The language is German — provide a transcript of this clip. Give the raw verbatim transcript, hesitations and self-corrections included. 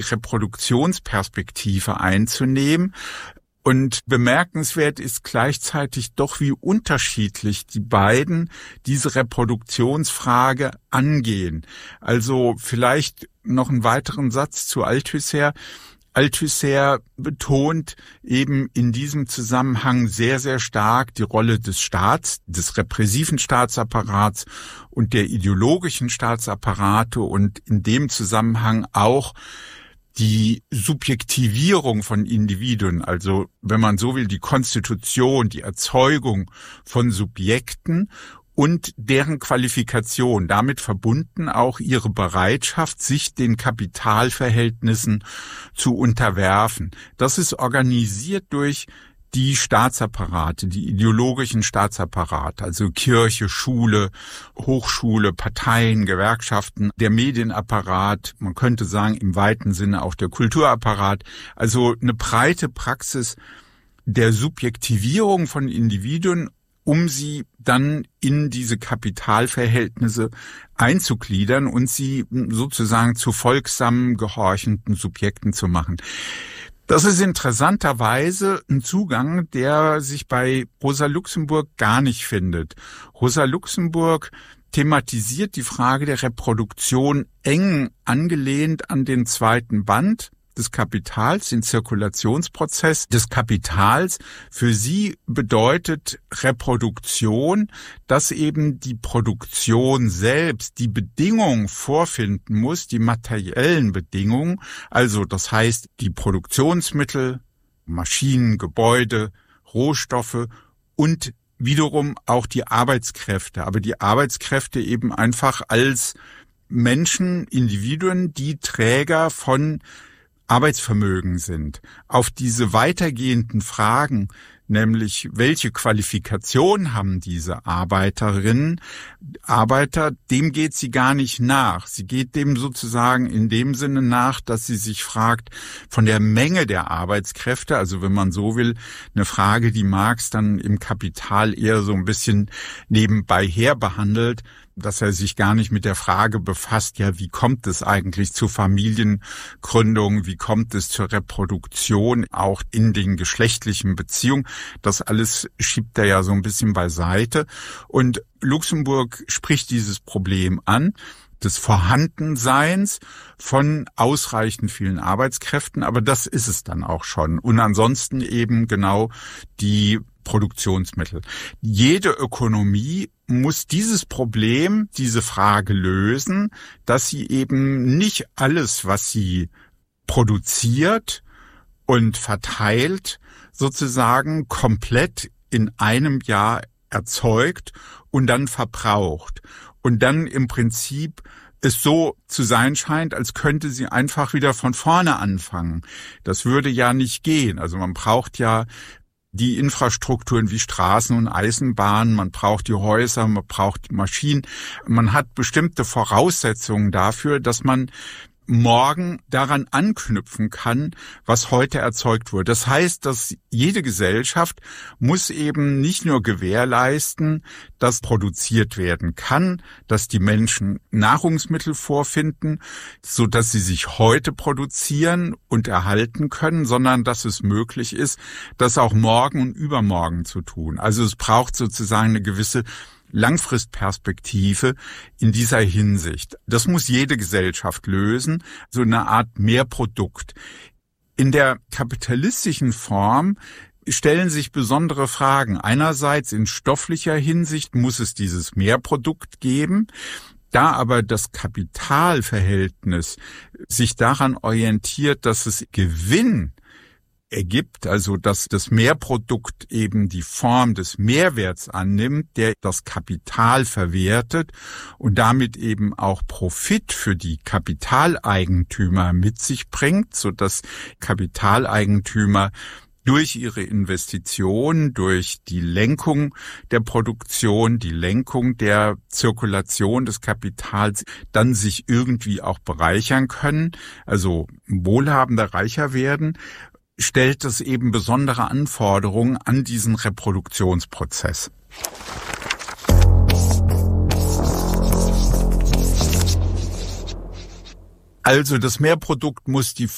Reproduktionsperspektive einzunehmen. Und bemerkenswert ist gleichzeitig doch, wie unterschiedlich die beiden diese Reproduktionsfrage angehen. Also vielleicht noch einen weiteren Satz zu Althusser. Althusser betont eben in diesem Zusammenhang sehr, sehr stark die Rolle des Staats, des repressiven Staatsapparats und der ideologischen Staatsapparate und in dem Zusammenhang auch die Subjektivierung von Individuen, also wenn man so will, die Konstitution, die Erzeugung von Subjekten und deren Qualifikation, damit verbunden auch ihre Bereitschaft, sich den Kapitalverhältnissen zu unterwerfen. Das ist organisiert durch die Staatsapparate, die ideologischen Staatsapparate, also Kirche, Schule, Hochschule, Parteien, Gewerkschaften, der Medienapparat, man könnte sagen im weiten Sinne auch der Kulturapparat, also eine breite Praxis der Subjektivierung von Individuen, um sie dann in diese Kapitalverhältnisse einzugliedern und sie sozusagen zu folgsamen, gehorchenden Subjekten zu machen. Das ist interessanterweise ein Zugang, der sich bei Rosa Luxemburg gar nicht findet. Rosa Luxemburg thematisiert die Frage der Reproduktion eng angelehnt an den zweiten Band des Kapitals, den Zirkulationsprozess des Kapitals. Für sie bedeutet Reproduktion, dass eben die Produktion selbst die Bedingungen vorfinden muss, die materiellen Bedingungen, also das heißt die Produktionsmittel, Maschinen, Gebäude, Rohstoffe und wiederum auch die Arbeitskräfte, aber die Arbeitskräfte eben einfach als Menschen, Individuen, die Träger von Arbeitsvermögen sind. Auf diese weitergehenden Fragen, nämlich welche Qualifikation haben diese Arbeiterinnen, Arbeiter, dem geht sie gar nicht nach. Sie geht dem sozusagen in dem Sinne nach, dass sie sich fragt von der Menge der Arbeitskräfte, also wenn man so will, eine Frage, die Marx dann im Kapital eher so ein bisschen nebenbei her behandelt, dass er sich gar nicht mit der Frage befasst, ja, wie kommt es eigentlich zur Familiengründung, wie kommt es zur Reproduktion, auch in den geschlechtlichen Beziehungen. Das alles schiebt er ja so ein bisschen beiseite. Und Luxemburg spricht dieses Problem an, des Vorhandenseins von ausreichend vielen Arbeitskräften, aber das ist es dann auch schon. Und ansonsten eben genau die Produktionsmittel. Jede Ökonomie muss dieses Problem, diese Frage lösen, dass sie eben nicht alles, was sie produziert und verteilt, sozusagen komplett in einem Jahr erzeugt und dann verbraucht. Und dann im Prinzip es so zu sein scheint, als könnte sie einfach wieder von vorne anfangen. Das würde ja nicht gehen. Also man braucht ja die Infrastrukturen wie Straßen und Eisenbahnen, man braucht die Häuser, man braucht die Maschinen. Man hat bestimmte Voraussetzungen dafür, dass man morgen daran anknüpfen kann, was heute erzeugt wurde. Das heißt, dass jede Gesellschaft muss eben nicht nur gewährleisten, dass produziert werden kann, dass die Menschen Nahrungsmittel vorfinden, so dass sie sich heute produzieren und erhalten können, sondern dass es möglich ist, das auch morgen und übermorgen zu tun. Also es braucht sozusagen eine gewisse Langfristperspektive in dieser Hinsicht. Das muss jede Gesellschaft lösen, so eine Art Mehrprodukt. In der kapitalistischen Form stellen sich besondere Fragen. Einerseits in stofflicher Hinsicht muss es dieses Mehrprodukt geben. Da aber das Kapitalverhältnis sich daran orientiert, dass es Gewinn ergibt, also dass das Mehrprodukt eben die Form des Mehrwerts annimmt, der das Kapital verwertet und damit eben auch Profit für die Kapitaleigentümer mit sich bringt, so dass Kapitaleigentümer durch ihre Investitionen, durch die Lenkung der Produktion, die Lenkung der Zirkulation des Kapitals dann sich irgendwie auch bereichern können, also wohlhabender, reicher werden, stellt es eben besondere Anforderungen an diesen Reproduktionsprozess. Also das Mehrprodukt muss die